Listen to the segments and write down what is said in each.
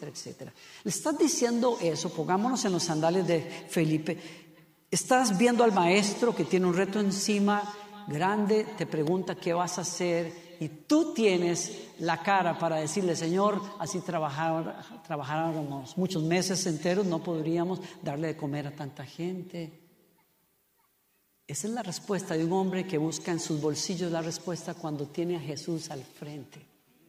etcétera, etcétera. Le estás diciendo eso, pongámonos en los sandalias de Felipe. Estás viendo al maestro que tiene un reto encima grande, te pregunta qué vas a hacer y tú tienes la cara para decirle: Señor, así trabajáramos muchos meses enteros, no podríamos darle de comer a tanta gente. Esa es la respuesta de un hombre que busca en sus bolsillos la respuesta cuando tiene a Jesús al frente.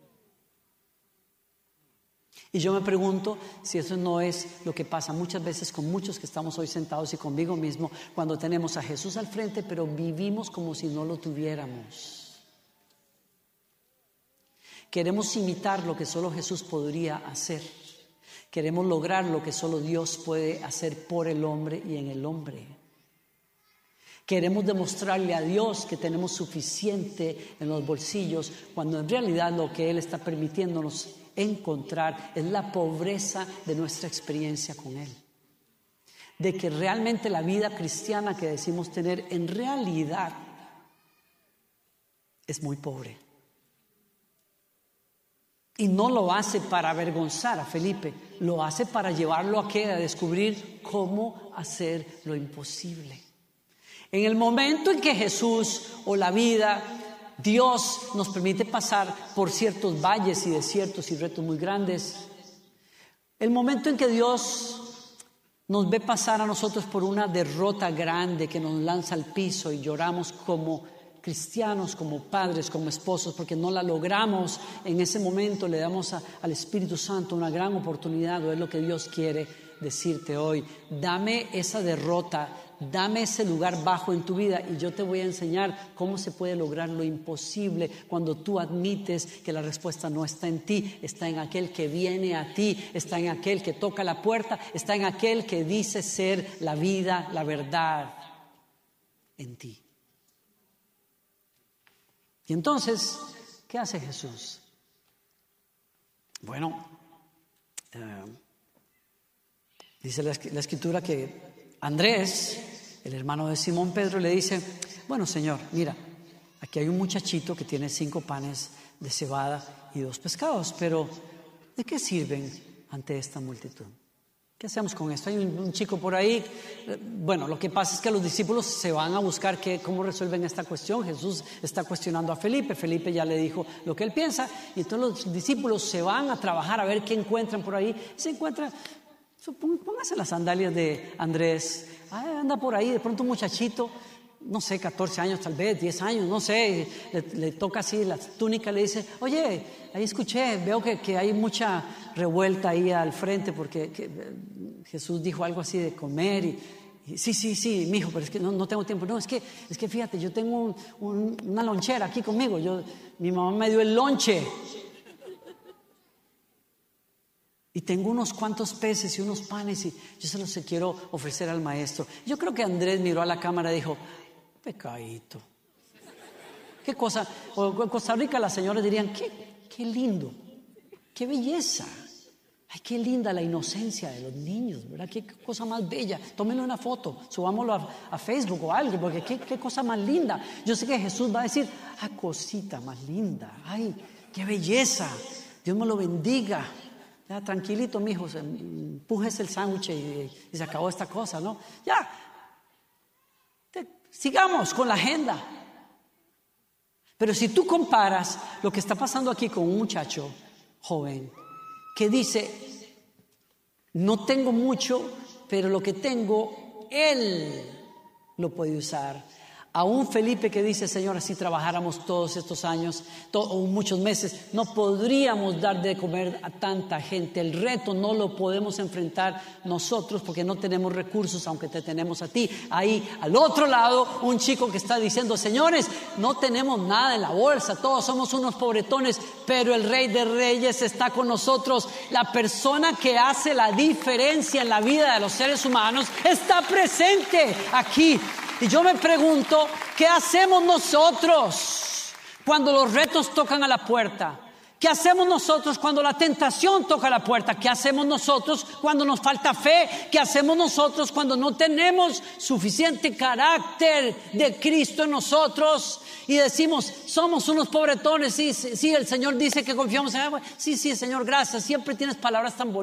Y yo me pregunto si eso no es lo que pasa muchas veces con muchos que estamos hoy sentados y conmigo mismo, cuando tenemos a Jesús al frente, pero vivimos como si no lo tuviéramos. Queremos imitar lo que solo Jesús podría hacer. Queremos lograr lo que solo Dios puede hacer por el hombre y en el hombre. Queremos demostrarle a Dios que tenemos suficiente en los bolsillos, cuando en realidad lo que Él está permitiéndonos encontrar es la pobreza de nuestra experiencia con Él. De que realmente la vida cristiana que decimos tener en realidad es muy pobre. Y no lo hace para avergonzar a Felipe, lo hace para llevarlo a descubrir cómo hacer lo imposible. En el momento en que Jesús o la vida, Dios nos permite pasar por ciertos valles y desiertos y retos muy grandes, el momento en que Dios nos ve pasar a nosotros por una derrota grande que nos lanza al piso y lloramos como cristianos, como padres, como esposos, porque no la logramos en ese momento, le damos al Espíritu Santo una gran oportunidad, o es lo que Dios quiere decirte hoy: dame esa derrota, dame ese lugar bajo en tu vida y yo te voy a enseñar cómo se puede lograr lo imposible cuando tú admites que la respuesta no está en ti, está en aquel que viene a ti, está en aquel que toca la puerta, está en aquel que dice ser la vida, la verdad en ti. Y entonces, ¿qué hace Jesús? Bueno, dice la Escritura que Andrés, el hermano de Simón Pedro, le dice: bueno, Señor, mira, aquí hay un muchachito que tiene 5 panes de cebada y 2 pescados, pero ¿de qué sirven ante esta multitud? ¿Qué hacemos con esto? Hay un chico por ahí. Bueno, lo que pasa es que los discípulos se van a buscar cómo resuelven esta cuestión. Jesús está cuestionando a Felipe. Felipe ya le dijo lo que él piensa. Y entonces los discípulos se van a trabajar a ver qué encuentran por ahí. Se encuentran, póngase las sandalias de Andrés. Anda por ahí, de pronto un muchachito, no sé, 14 años tal vez, 10 años, no sé, le toca así la túnica, le dice: oye, ahí escuché, veo que hay mucha revuelta ahí al frente porque Jesús dijo algo así de comer y sí, mijo, pero es que no tengo tiempo. No, es que fíjate, yo tengo una lonchera aquí conmigo, mi mamá me dio el lonche y tengo unos cuantos peces y unos panes y yo se los quiero ofrecer al maestro. Yo creo que Andrés miró a la cámara y dijo: pecadito. Qué cosa. O en Costa Rica las señoras dirían: qué lindo, qué belleza. Ay, qué linda la inocencia de los niños, ¿verdad? Qué cosa más bella. Tómenle una foto, subámoslo a Facebook o algo, porque qué cosa más linda. Yo sé que Jesús va a decir: cosita más linda. Ay, qué belleza. Dios me lo bendiga. Ya, tranquilito, mijo, empújese el sándwich y se acabó esta cosa, ¿no? Ya. Sigamos con la agenda. Pero si tú comparas lo que está pasando aquí con un muchacho joven que dice: no tengo mucho, pero lo que tengo, Él lo puede usar. A un Felipe que dice: Señor, si trabajáramos todos estos años o muchos meses, no podríamos dar de comer a tanta gente. El reto no lo podemos enfrentar nosotros porque no tenemos recursos, aunque te tenemos a ti. Ahí al otro lado, un chico que está diciendo: señores, no tenemos nada en la bolsa, todos somos unos pobretones, pero el Rey de Reyes está con nosotros. La persona que hace la diferencia en la vida de los seres humanos está presente aquí. Y yo me pregunto, ¿qué hacemos nosotros cuando los retos tocan a la puerta? ¿Qué hacemos nosotros cuando la tentación toca a la puerta? ¿Qué hacemos nosotros cuando nos falta fe? ¿Qué hacemos nosotros cuando no tenemos suficiente carácter de Cristo en nosotros? Y decimos: somos unos pobretones. Sí, el Señor dice que confiamos en Él. Sí, Señor, gracias. Siempre tienes palabras tan bonitas.